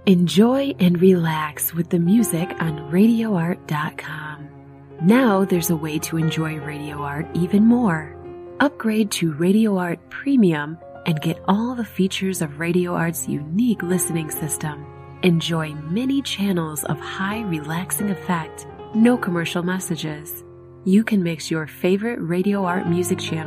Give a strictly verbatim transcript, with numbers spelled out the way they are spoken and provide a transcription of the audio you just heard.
Enjoy and relax with the music on radio art dot com. Now there's a way to enjoy Radio Art even more. Upgrade to Radio Art Premium and get all the features of Radio Art's unique listening system. Enjoy many channels of high relaxing effect, no commercial messages. You can mix your favorite Radio Art music channel